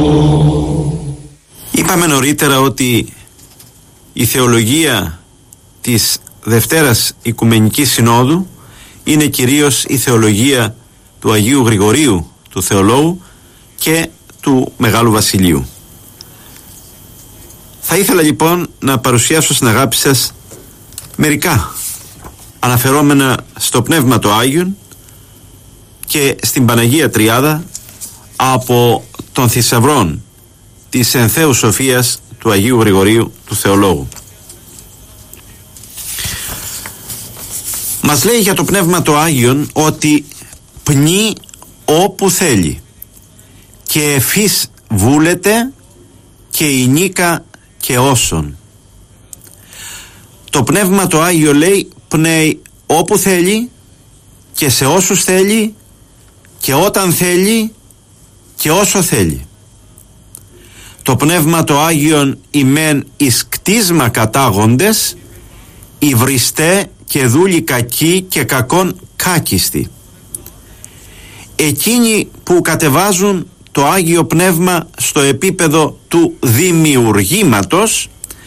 Είπαμε νωρίτερα ότι η θεολογία της Δευτέρας Οικουμενικής Συνόδου είναι κυρίως η θεολογία του Αγίου Γρηγορίου του Θεολόγου και του Μεγάλου Βασιλείου. Θα ήθελα λοιπόν να παρουσιάσω στην αγάπη σας μερικά αναφερόμενα στο Πνεύμα το Άγιον και στην Παναγία Τριάδα από των θησαυρών της ενθέου σοφίας του Αγίου Γρηγορίου του Θεολόγου. Μας λέει για το Πνεύμα το Άγιον ότι πνί όπου θέλει και εφής βούλεται και η νίκα και όσον. Το Πνεύμα το Άγιο, λέει, πνέει όπου θέλει και σε όσους θέλει και όταν θέλει και όσο θέλει. Το Πνεύμα το Άγιον ημέν εις κτίσμα κατάγοντες, υβριστέ και δούλοι κακοί και κακόν κάκιστοι. Εκείνοι που κατεβάζουν το Άγιο Πνεύμα στο επίπεδο του δημιουργήματος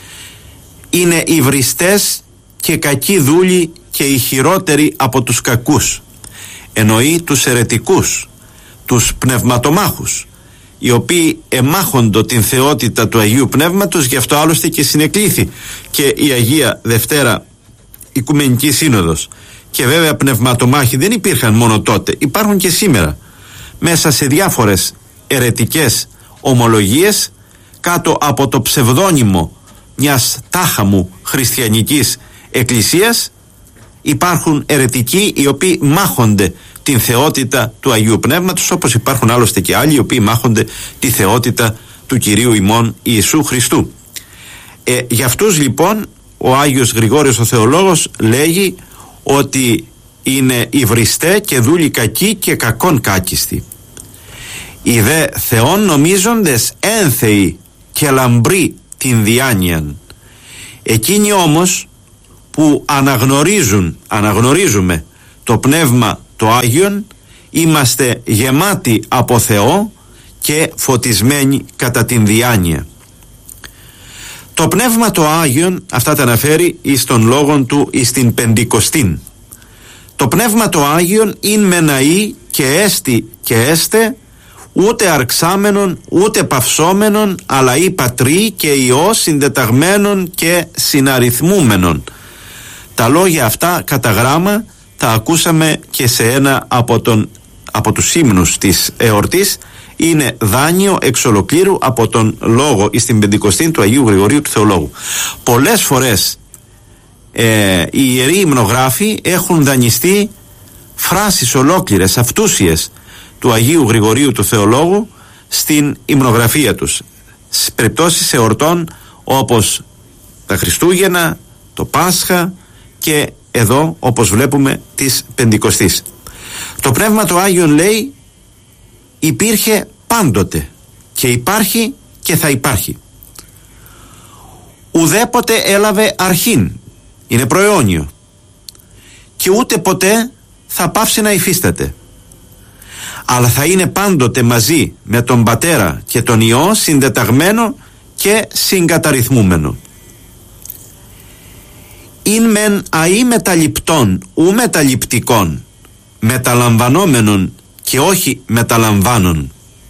είναι υβριστές και κακοί δούλοι και οι χειρότεροι από τους κακούς. Εννοεί τους αιρετικούς, τους πνευματομάχους, οι οποίοι εμάχοντο την θεότητα του Αγίου Πνεύματος, γι' αυτό άλλωστε και συνεκλήθη και η Αγία Δευτέρα Οικουμενική Σύνοδος. Και βέβαια πνευματομάχοι δεν υπήρχαν μόνο τότε, υπάρχουν και σήμερα μέσα σε διάφορες αιρετικές ομολογίες κάτω από το ψευδόνυμο μιας τάχαμου χριστιανικής εκκλησίας. Υπάρχουν αιρετικοί οι οποίοι μάχονται την θεότητα του Αγίου Πνεύματος, όπως υπάρχουν άλλωστε και άλλοι οι οποίοι μάχονται τη θεότητα του Κυρίου ημών Ιησού Χριστού. Για αυτούς λοιπόν ο Άγιος Γρηγόριος ο Θεολόγος λέγει ότι είναι υβριστέ και δούλοι κακοί και κακόν κάκιστοι. Οι δε θεών νομίζοντες ένθεοι και λαμπροί την διάνοιαν. Εκείνοι όμως που αναγνωρίζουμε το Πνεύμα το Άγιον, είμαστε γεμάτοι από Θεό και φωτισμένοι κατά την διάνοια. Το Πνεύμα το Άγιον, αυτά τα αναφέρει εις των λόγων του εις την Πεντηκοστήν. Το Πνεύμα το Άγιον είναι μεναή και έστι και έστε, ούτε αρξάμενον ούτε παυσόμενον, αλλά ή πατρί και Υιός συντεταγμένον και συναριθμούμενον. Τα λόγια αυτά κατά γράμμα τα ακούσαμε και σε ένα από τους ύμνους της εορτής. Είναι δάνειο εξ ολοκλήρου από τον λόγο εις την Πεντηκοστήν του Αγίου Γρηγορίου του Θεολόγου. Πολλές φορές οι ιεροί υμνογράφοι έχουν δανειστεί φράσεις ολόκληρες, αυτούσιες του Αγίου Γρηγορίου του Θεολόγου στην υμνογραφία τους, στις περιπτώσεις εορτών όπως τα Χριστούγεννα, το Πάσχα και εδώ όπως βλέπουμε της Πεντηκοστής. Το Πνεύμα το Άγιον, λέει, υπήρχε πάντοτε και υπάρχει και θα υπάρχει. Ουδέποτε έλαβε αρχήν, είναι προαιώνιο, και ούτε ποτέ θα πάψει να υφίσταται, αλλά θα είναι πάντοτε μαζί με τον Πατέρα και τον Υιό συντεταγμένο και συγκαταριθμούμενο. «Ειν μεν αεί μεταληπτών ου μεταληπτικών, μεταλαμβανόμενων και όχι μεταλαμβάνων».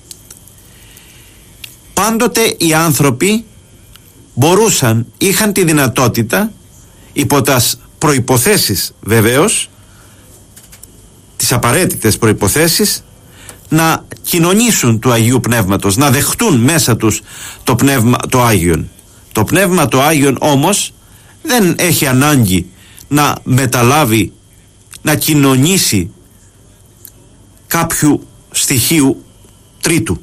Πάντοτε οι άνθρωποι μπορούσαν, είχαν τη δυνατότητα, υπό τας προϋποθέσεις βεβαίως, τις απαραίτητες προϋποθέσεις, να κοινωνήσουν του Αγίου Πνεύματος, να δεχτούν μέσα τους το Πνεύμα το Άγιον. Το Πνεύμα το Άγιον όμως δεν έχει ανάγκη να μεταλάβει, να κοινωνήσει κάποιου στοιχείου τρίτου.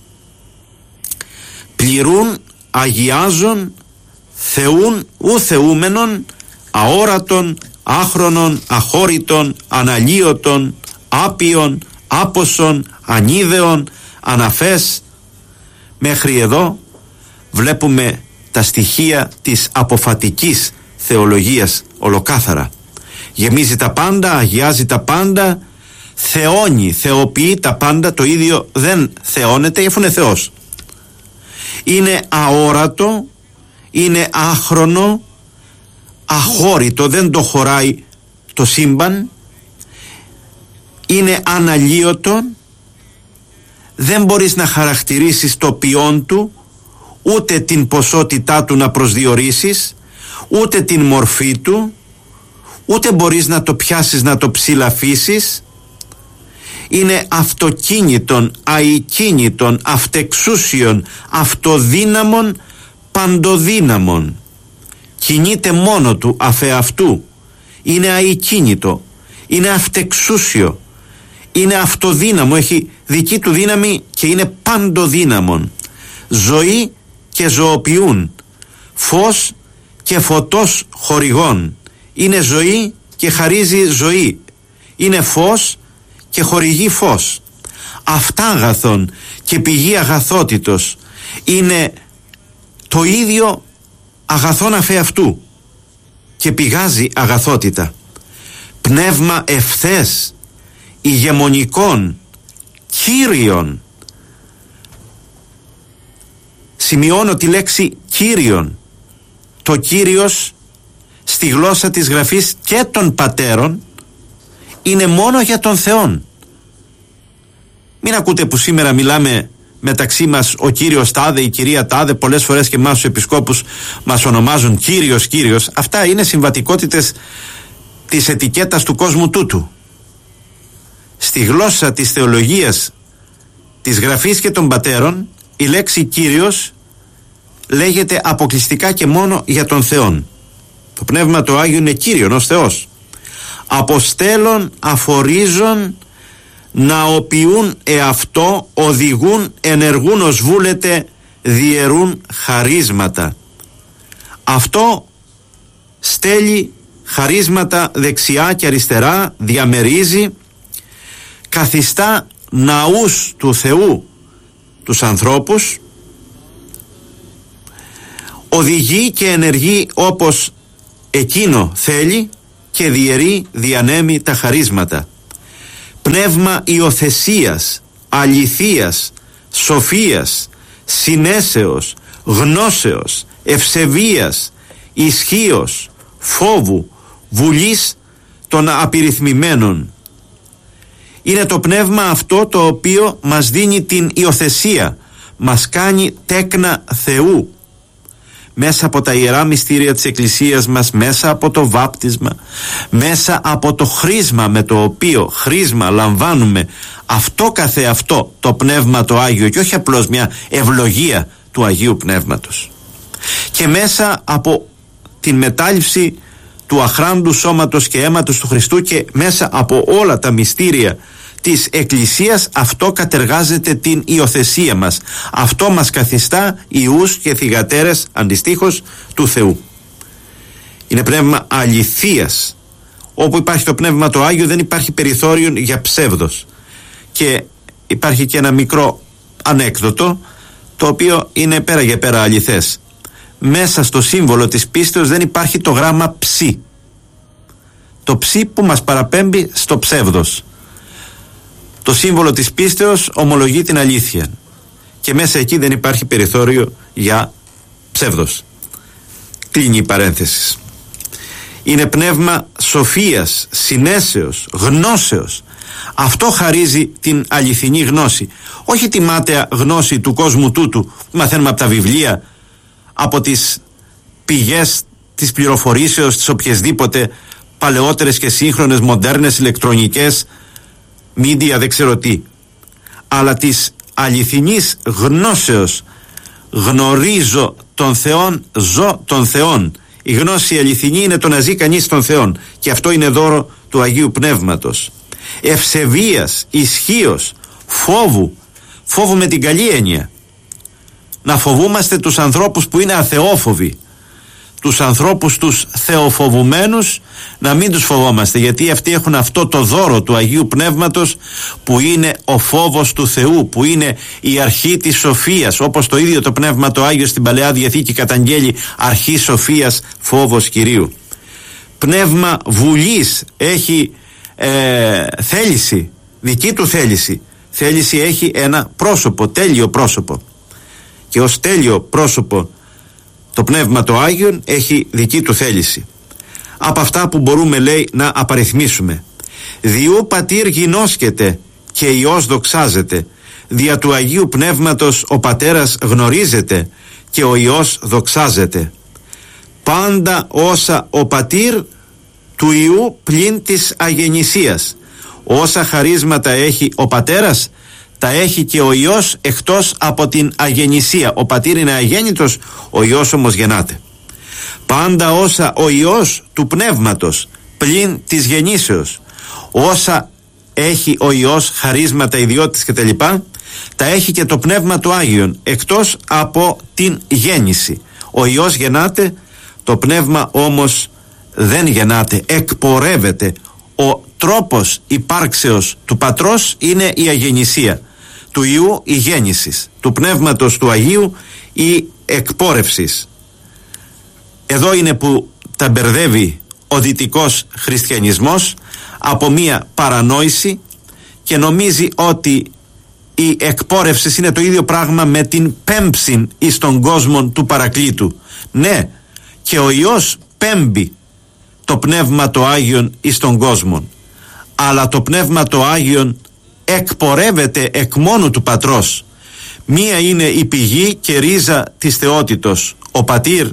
Πληρούν, αγιάζουν, θεούν ου θεούμενον, αόρατον, άχρονον, αχώρητον, αναλύωτον, άπιον, άποσον, ανίδεον, αναφές. Μέχρι εδώ βλέπουμε τα στοιχεία της αποφατικής θεολογίας ολοκάθαρα. Γεμίζει τα πάντα, αγιάζει τα πάντα, θεώνει, θεοποιεί τα πάντα. Το ίδιο δεν θεώνεται, αφού είναι Θεός. Είναι αόρατο, είναι άχρονο, αχώρητο, δεν το χωράει το σύμπαν, είναι αναλύωτο, δεν μπορείς να χαρακτηρίσεις το ποιόν του, ούτε την ποσότητά του να προσδιορίσεις, ούτε την μορφή του, ούτε μπορείς να το πιάσεις, να το ψηλαφίσεις. Είναι αυτοκίνητον, αικίνητον, αυτεξούσιον, αυτοδύναμον, παντοδύναμον. Κινείται μόνο του αφεαυτού. Είναι αικίνητο, είναι αυτεξούσιο, είναι αυτοδύναμο, έχει δική του δύναμη και είναι παντοδύναμον. Ζωή και ζωοποιούν, φως και φωτός χορηγών. Είναι ζωή και χαρίζει ζωή, είναι φως και χορηγεί φως. Αυτάγαθον και πηγή αγαθότητος, είναι το ίδιο αγαθόν αφεαυτού και πηγάζει αγαθότητα. Πνεύμα ευθές, ηγεμονικών, κύριον. Σημειώνω τη λέξη κύριον. Το Κύριος στη γλώσσα της Γραφής και των πατέρων είναι μόνο για τον Θεόν. Μην ακούτε που σήμερα μιλάμε μεταξύ μας ο Κύριος τάδε, η κυρία τάδε, πολλές φορές και εμάς τους επισκόπους μας ονομάζουν Κύριος, Κύριος. Αυτά είναι συμβατικότητες της ετικέτας του κόσμου τούτου. Στη γλώσσα της θεολογίας της Γραφής και των πατέρων η λέξη Κύριος λέγεται αποκλειστικά και μόνο για τον Θεόν. Το Πνεύμα το Άγιο είναι Κύριον ως Θεός. Αποστέλων, αφορίζων, ναοποιούν εαυτό, οδηγούν, ενεργούν ως βούλετε, διαιρούν χαρίσματα. Αυτό στέλνει χαρίσματα δεξιά και αριστερά, διαμερίζει, καθιστά ναούς του Θεού τους ανθρώπους, οδηγεί και ενεργεί όπως εκείνο θέλει και διαιρεί, διανέμει τα χαρίσματα. Πνεύμα υιοθεσίας, αληθείας, σοφίας, συνέσεως, γνώσεως, ευσεβίας, ισχύος, φόβου, βουλής των απειριθμημένων. Είναι το πνεύμα αυτό το οποίο μας δίνει την υιοθεσία, μας κάνει τέκνα Θεού. Μέσα από τα ιερά μυστήρια της Εκκλησίας μας, μέσα από το βάπτισμα, μέσα από το χρίσμα με το οποίο χρίσμα λαμβάνουμε αυτό καθεαυτό το Πνεύμα το Άγιο και όχι απλώς μια ευλογία του Αγίου Πνεύματος, και μέσα από την μετάληψη του αχράντου σώματος και αίματος του Χριστού και μέσα από όλα τα μυστήρια της Εκκλησίας, αυτό κατεργάζεται την υιοθεσία μας. Αυτό μας καθιστά ιούς και θυγατέρες αντιστοίχως του Θεού. Είναι πνεύμα αληθείας. Όπου υπάρχει το Πνεύμα το Άγιο δεν υπάρχει περιθώριο για ψεύδος. Και υπάρχει και ένα μικρό ανέκδοτο, το οποίο είναι πέρα για πέρα αληθές. Μέσα στο σύμβολο της πίστεως δεν υπάρχει το γράμμα ψι. Το ψι που μας παραπέμπει στο ψεύδος. Το σύμβολο της πίστεως ομολογεί την αλήθεια και μέσα εκεί δεν υπάρχει περιθώριο για ψεύδος. Κλείνει η παρένθεση. Είναι πνεύμα σοφίας, συνέσεως, γνώσεως. Αυτό χαρίζει την αληθινή γνώση, όχι τη μάταια γνώση του κόσμου τούτου που μαθαίνουμε από τα βιβλία, από τις πηγές της πληροφορήσεως, τις οποιασδήποτε παλαιότερες και σύγχρονες μοντέρνες ηλεκτρονικές μίντια, δεν ξέρω τι, αλλά της αληθινής γνώσεως. Γνωρίζω τον Θεόν, ζω τον Θεόν. Η γνώση αληθινή είναι το να ζει κανείς τον Θεόν, και αυτό είναι δώρο του Αγίου Πνεύματος. Ευσεβίας, ισχύος, φόβου, φόβου με την καλή έννοια. Να φοβούμαστε τους ανθρώπους που είναι αθεόφοβοι, τους ανθρώπους τους θεοφοβουμένους να μην τους φοβόμαστε, γιατί αυτοί έχουν αυτό το δώρο του Αγίου Πνεύματος που είναι ο φόβος του Θεού, που είναι η αρχή της σοφίας, όπως το ίδιο το Πνεύμα το Άγιο στην Παλαιά Διαθήκη καταγγέλει αρχή σοφίας, φόβος Κυρίου. Πνεύμα βουλής, έχει θέληση, δική του θέληση έχει ένα πρόσωπο, τέλειο πρόσωπο, και ως τέλειο πρόσωπο το Πνεύμα το Άγιον έχει δική του θέληση. Από αυτά που μπορούμε, λέει, να απαριθμίσουμε: διού πατήρ γινώσκεται και Υιός δοξάζεται, δια του Αγίου Πνεύματος ο Πατέρας γνωρίζεται και ο Υιός δοξάζεται. Πάντα όσα ο πατήρ του Υιού πλην της αγεννησίας, όσα χαρίσματα έχει ο Πατέρας, τα έχει και ο Υιός εκτός από την αγεννησία. Ο πατήρ είναι αγέννητος, ο Υιός όμως γεννάται. Πάντα όσα ο Υιός του Πνεύματος πλην της γεννήσεως, όσα έχει ο Υιός χαρίσματα, ιδιότητες κτλ, τα έχει και το Πνεύμα του Άγιον εκτός από την γέννηση. Ο Υιός γεννάται, το Πνεύμα όμως δεν γεννάται, εκπορεύεται. Ο τρόπος υπάρξεως του Πατρός είναι η αγεννησία, του Υιού η γέννησης, του Πνεύματος του Αγίου η εκπόρευσης. Εδώ είναι που τα μπερδεύει ο δυτικός χριστιανισμός από μία παρανόηση και νομίζει ότι η εκπόρευση είναι το ίδιο πράγμα με την πέμψη εις τον κόσμο του Παρακλήτου. Ναι, και ο Υιός πέμπει το Πνεύμα το Άγιον εις τον κόσμο, αλλά το Πνεύμα το Άγιον εκπορεύεται εκ μόνου του Πατρός. Μία είναι η πηγή και ρίζα της θεότητος, ο πατήρ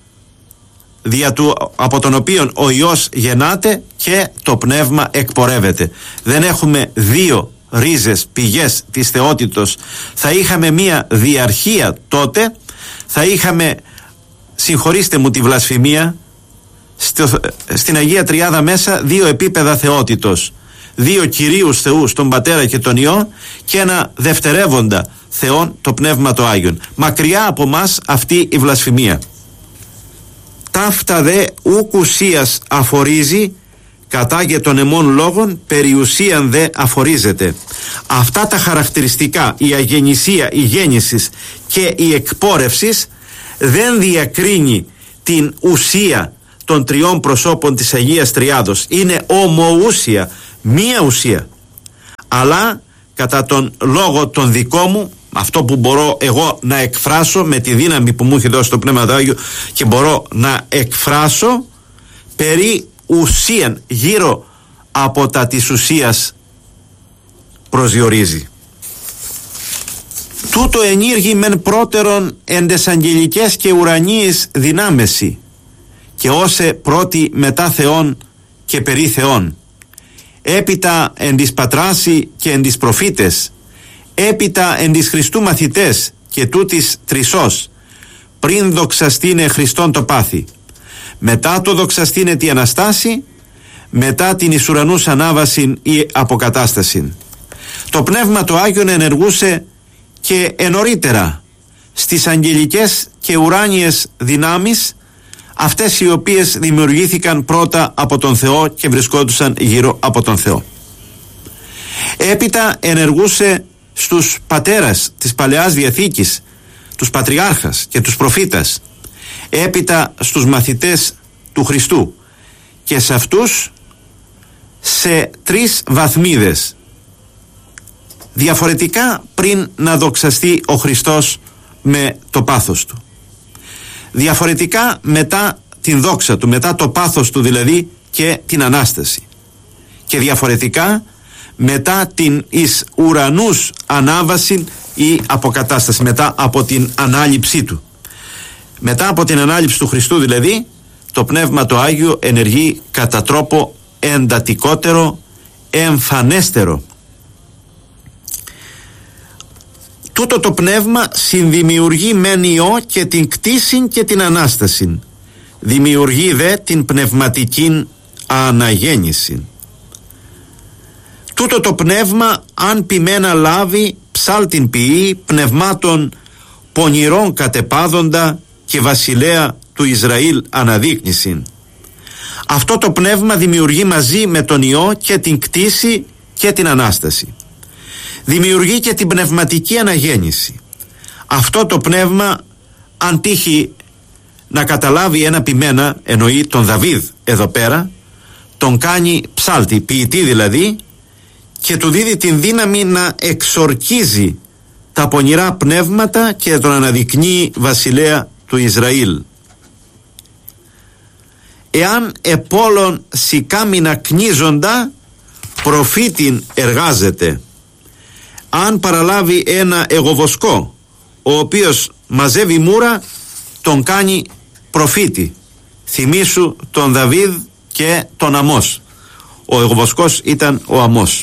από τον οποίον ο Υιός γεννάται και το Πνεύμα εκπορεύεται. Δεν έχουμε δύο ρίζες, πηγές της θεότητος. Θα είχαμε μία διαρχία τότε, θα είχαμε, συγχωρήστε μου τη βλασφημία, στην Αγία Τριάδα μέσα δύο επίπεδα θεότητος, δύο κυρίους θεούς, τον Πατέρα και τον Υιό, και ένα δευτερεύοντα Θεόν, το Πνεύμα το Άγιον. Μακριά από μας αυτή η βλασφημία. Ταύτα δε ουκ ουσίας αφορίζει, κατάγε των εμών λόγων, περιουσίαν δε αφορίζεται. Αυτά τα χαρακτηριστικά, η αγεννησία, η γέννησης και η εκπόρευσης, δεν διακρίνει την ουσία των τριών προσώπων της Αγίας Τριάδος. Είναι ομοούσια, μία ουσία. Αλλά κατά τον λόγο τον δικό μου, αυτό που μπορώ εγώ να εκφράσω με τη δύναμη που μου έχει δώσει το Πνεύμα του Άγιο και μπορώ να εκφράσω, περί ουσίαν, γύρω από τα της ουσίας προσδιορίζει. Τούτο ενήργει μεν πρώτερον εν τες αγγελικές και ουρανίες δυνάμεση, και όσε πρώτη μετά Θεόν και περί Θεόν, έπειτα εν της πατράση και εν της προφήτες, έπειτα εν της Χριστού μαθητές και τούτης τρισός, πριν δοξαστήνε Χριστόν το πάθη, μετά το δοξαστήνε τη Αναστάση, μετά την εις ουρανούς ανάβασιν ή αποκατάστασιν. Το Πνεύμα το Άγιον ενεργούσε και ενωρίτερα στις αγγελικές και ουράνιες δυνάμεις, αυτές οι οποίες δημιουργήθηκαν πρώτα από τον Θεό και βρισκόντουσαν γύρω από τον Θεό. Έπειτα ενεργούσε στους πατέρας της Παλαιάς Διαθήκης, τους πατριάρχας και τους προφήτας, έπειτα στους μαθητές του Χριστού, και σε αυτούς σε τρεις βαθμίδες διαφορετικά πριν να δοξαστεί ο Χριστός με το πάθος του, διαφορετικά μετά την δόξα του, μετά το πάθος του δηλαδή και την Ανάσταση, και διαφορετικά μετά την εις ουρανούς ανάβαση ή αποκατάσταση, μετά από την ανάληψή του. Μετά από την ανάληψη του Χριστού δηλαδή, το Πνεύμα το Άγιο ενεργεί κατά τρόπο εντατικότερο, εμφανέστερο. Τούτο το Πνεύμα συνδημιουργεί μεν Υιό και την κτήσιν και την Ανάσταση, δημιουργεί δε την πνευματική αναγέννηση. Τούτο το Πνεύμα αν ποιμένα λάβει, ψάλτην ποιεί, πνευμάτων πονηρών κατεπάδοντα και βασιλέα του Ισραήλ αναδείκνησιν. Αυτό το Πνεύμα δημιουργεί μαζί με τον Υιό και την κτήση και την Ανάσταση. Δημιουργεί και την πνευματική αναγέννηση. Αυτό το Πνεύμα, αν τύχει να καταλάβει ένα ποιμένα, εννοεί τον Δαβίδ εδώ πέρα, τον κάνει ψάλτη, ποιητή δηλαδή, και του δίδει την δύναμη να εξορκίζει τα πονηρά πνεύματα και τον αναδεικνύει βασιλέα του Ισραήλ. Εάν επόλων σικάμινα κνίζοντα, προφήτην εργάζεται. Αν παραλάβει ένα εγωβοσκό, ο οποίος μαζεύει μούρα, τον κάνει προφήτη. Θυμήσου τον Δαβίδ και τον Αμώς. Ο εγωβοσκός ήταν ο Αμώς.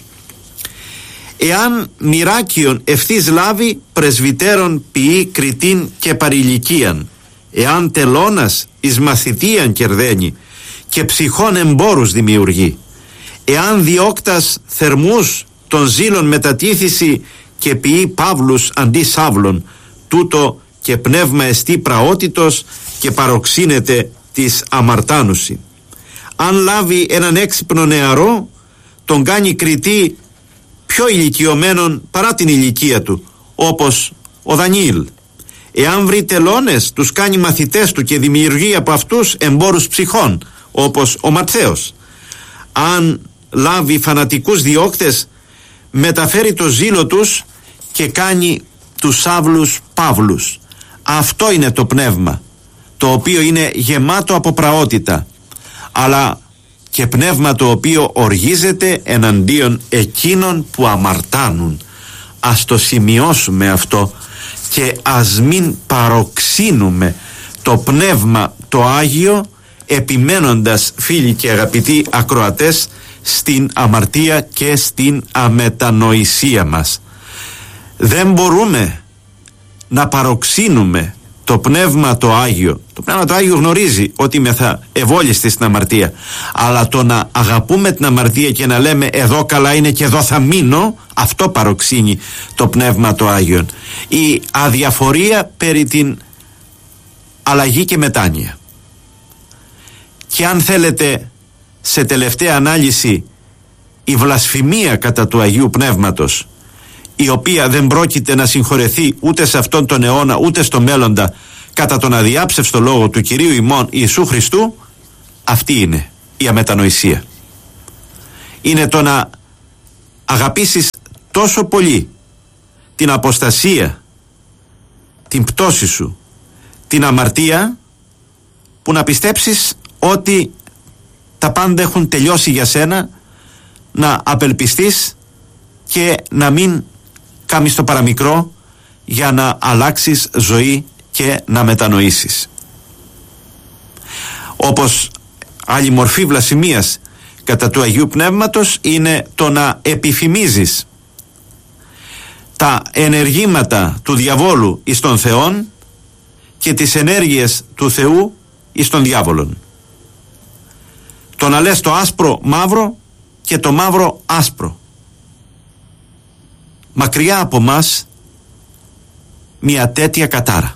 Εάν μοιράκιον ευθύς λάβει, πρεσβυτέρων ποιεί κριτήν και παρηλικίαν. Εάν τελώνας εις μαθητείαν κερδένει και ψυχών εμπόρους δημιουργεί. Εάν διώκτας θερμούς των ζήλων μετατίθηση και ποιεί παύλους αντί σάβλων, τούτο και πνεύμα εστί πραότητος και παροξύνεται της αμαρτάνουση. Αν λάβει έναν έξυπνο νεαρό, τον κάνει κριτή πιο ηλικιωμένον παρά την ηλικία του, όπως ο Δανιήλ. Εάν βρει τελώνες, τους κάνει μαθητές του και δημιουργεί από αυτούς εμπόρους ψυχών, όπως ο Ματθαίος. Αν λάβει φανατικούς διώκτες, μεταφέρει το ζήλο τους και κάνει τους σάβλους παύλους. Αυτό είναι το πνεύμα, το οποίο είναι γεμάτο από πραότητα, αλλά και πνεύμα το οποίο οργίζεται εναντίον εκείνων που αμαρτάνουν. Ας το σημειώσουμε αυτό και ας μην παροξύνουμε το πνεύμα το Άγιο, επιμένοντας, φίλοι και αγαπητοί ακροατές, στην αμαρτία και στην αμετανοησία μας. Δεν μπορούμε να παροξύνουμε το πνεύμα το Άγιο. Το πνεύμα το Άγιο γνωρίζει ότι είμαι ευόλιστοι στην αμαρτία, αλλά το να αγαπούμε την αμαρτία και να λέμε εδώ καλά είναι και εδώ θα μείνω, αυτό παροξύνει το πνεύμα το Άγιο. Η αδιαφορία περί την αλλαγή και μετάνοια. Και αν θέλετε, σε τελευταία ανάλυση, η βλασφημία κατά του Αγίου Πνεύματος, η οποία δεν πρόκειται να συγχωρεθεί ούτε σε αυτόν τον αιώνα ούτε στο μέλλοντα, κατά τον αδιάψευστο λόγο του Κυρίου ημών Ιησού Χριστού, αυτή είναι η αμετανοησία. Είναι το να αγαπήσεις τόσο πολύ την αποστασία, την πτώση σου, την αμαρτία, που να πιστέψεις ότι τα πάντα έχουν τελειώσει για σένα, να απελπιστείς και να μην κάνεις το παραμικρό για να αλλάξεις ζωή και να μετανοήσεις. Όπως άλλη μορφή βλασφημίας κατά του Αγίου Πνεύματος είναι το να επιφημίζεις τα ενεργήματα του διαβόλου εις τον Θεόν και τις ενέργειες του Θεού εις τον διάβολον. Το να λες το άσπρο μαύρο και το μαύρο άσπρο. Μακριά από μας μια τέτοια κατάρα.